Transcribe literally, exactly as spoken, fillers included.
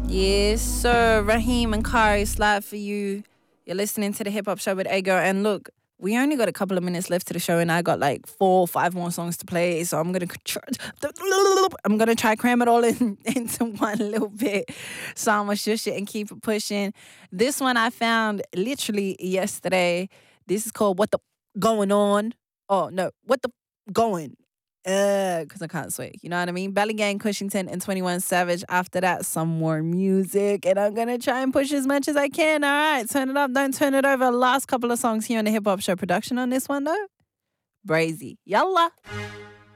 Yes, sir. Raheem and Kari slide for you. You're listening to the Hip Hop Show with A Girl. And look, we only got a couple of minutes left to the show, and I got like four or five more songs to play. So I'm gonna try, I'm gonna try cram it all in into one little bit. So I'm gonna shush it and keep it pushing. This one I found literally yesterday. This is called "What the Going On." Oh no, what the going? Uh, because I can't swear. You know what I mean? Belly Gang, Cushington, and twenty-one Savage. After that, some more music. And I'm going to try and push as much as I can. All right, turn it up. Don't turn it over. Last couple of songs here on the Hip Hop Show. Production on this one, though? Brazy. Yalla.